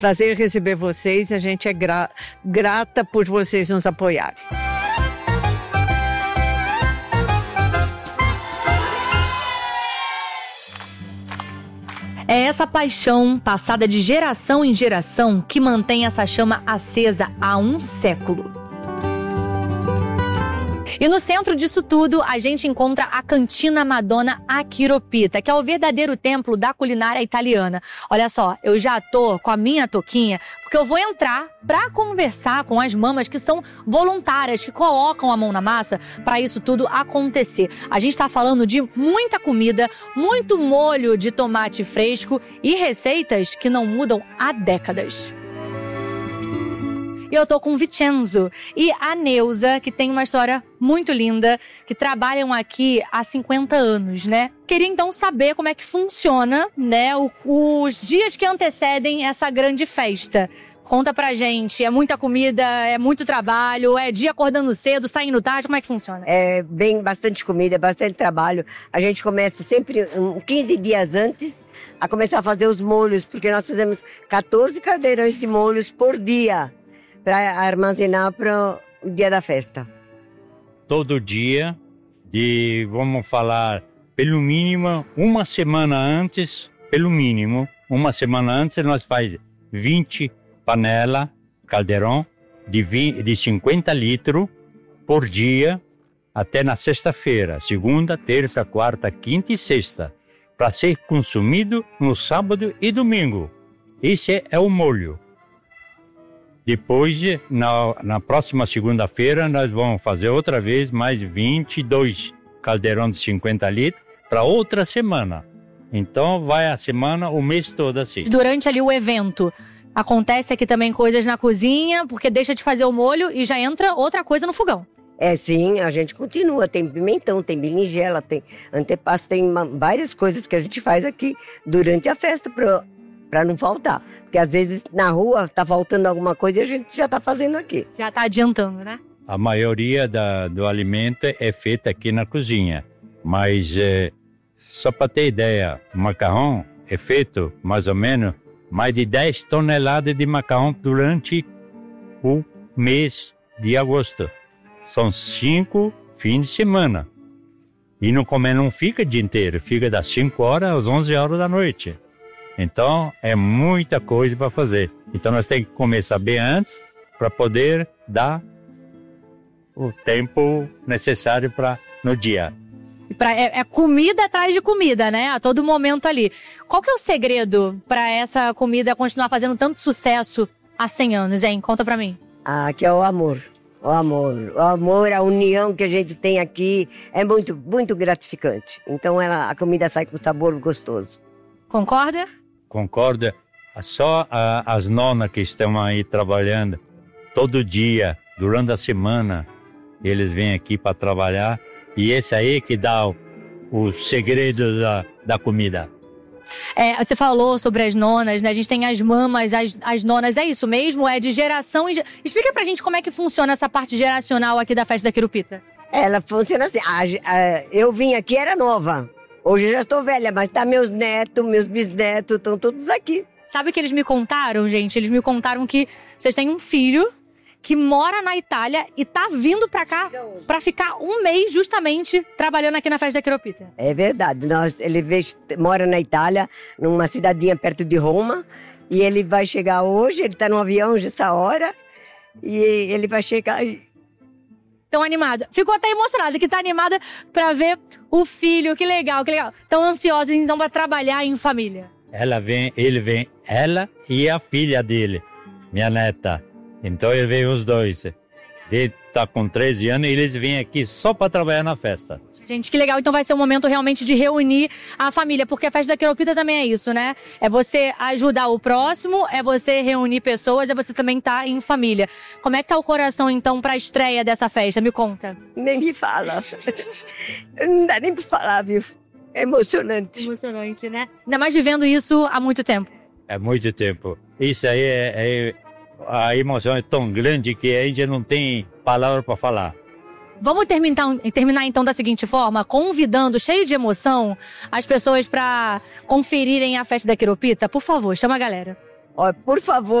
Prazer receber vocês. A gente é grata por vocês nos apoiarem. É essa paixão passada de geração em geração que mantém essa chama acesa há um século. E no centro disso tudo, a gente encontra a Cantina Madonna Achiropita, que é o verdadeiro templo da culinária italiana. Olha só, eu já tô com a minha touquinha, porque eu vou entrar para conversar com as mamas que são voluntárias, que colocam a mão na massa para isso tudo acontecer. A gente está falando de muita comida, muito molho de tomate fresco e receitas que não mudam há décadas. E eu tô com o Vincenzo e a Neuza, que tem uma história muito linda, que trabalham aqui há 50 anos, né? Queria então saber como é que funciona, né, os dias que antecedem essa grande festa. Conta pra gente, é muita comida, é muito trabalho, é dia acordando cedo, saindo tarde, como é que funciona? É bastante comida, bastante trabalho. A gente começa sempre 15 dias antes a começar a fazer os molhos, porque nós fazemos 14 caldeirões de molhos por dia, para armazenar para o dia da festa. Todo dia, vamos falar, pelo mínimo, uma semana antes, nós faz 20 panelas, caldeirão, de 50 litros por dia, até na sexta-feira, segunda, terça, quarta, quinta e sexta, para ser consumido no sábado e domingo. Esse é o molho. Depois, na próxima segunda-feira, nós vamos fazer outra vez mais 22 caldeirões de 50 litros para outra semana. Então, vai a semana, o mês todo assim. Durante ali o evento, acontece aqui também coisas na cozinha, porque deixa de fazer o molho e já entra outra coisa no fogão. É, sim, a gente continua. Tem pimentão, tem berinjela, tem antepasto, tem várias coisas que a gente faz aqui durante a festa para não faltar. Porque às vezes na rua tá faltando alguma coisa e a gente já tá fazendo aqui. Já tá adiantando, né? A maioria do alimento é feita aqui na cozinha. Mas, só para ter ideia, o macarrão é feito mais ou menos mais de 10 toneladas de macarrão durante o mês de agosto. São 5 fins de semana. E não fica o dia inteiro, fica das 5 horas às 11 horas da noite. Então, é muita coisa para fazer. Então, nós temos que começar bem antes para poder dar o tempo necessário para no dia. É comida atrás de comida, né? A todo momento ali. Qual que é o segredo para essa comida continuar fazendo tanto sucesso há 100 anos, hein? Conta para mim. Que é o amor. O amor, a união que a gente tem aqui é muito, muito gratificante. Então, a comida sai com sabor gostoso. Concorda? Concorda? Só as nonas que estão aí trabalhando todo dia, durante a semana, eles vêm aqui para trabalhar e esse aí que dá o segredo da comida. Você falou sobre as nonas, né? A gente tem as mamas, as nonas, é isso mesmo? É de geração em geração. Explica pra gente como é que funciona essa parte geracional aqui da festa da Achiropita. Ela funciona assim, eu vim aqui, era nova. Hoje eu já estou velha, mas tá meus netos, meus bisnetos, estão todos aqui. Sabe o que eles me contaram, gente? Eles me contaram que vocês têm um filho que mora na Itália e tá vindo pra cá pra ficar um mês justamente trabalhando aqui na festa da Achiropita. É verdade. Ele mora na Itália, numa cidadinha perto de Roma, e ele vai chegar hoje, ele tá no avião essa hora, e ele vai chegar... Tão animada. Ficou até emocionada, que tá animada pra ver o filho. Que legal, que legal. Tão ansiosa, então, pra trabalhar em família. Ele vem, ela e a filha dele, minha neta. Então, ele vem os dois. Ele tá com 13 anos e eles vêm aqui só pra trabalhar na festa. Gente, que legal. Então vai ser um momento realmente de reunir a família, porque a festa da Achiropita também é isso, né? É você ajudar o próximo, é você reunir pessoas, é você também estar em família. Como é que tá o coração, então, pra estreia dessa festa? Me conta. Nem me fala. Não dá nem pra falar, viu? É emocionante. Emocionante, né? Ainda mais vivendo isso há muito tempo. É muito tempo. Isso aí a emoção é tão grande que a gente não tem palavra para falar. Vamos terminar então da seguinte forma, convidando, cheio de emoção, as pessoas para conferirem a festa da Achiropita. Por favor, chama a galera. Ó, por favor,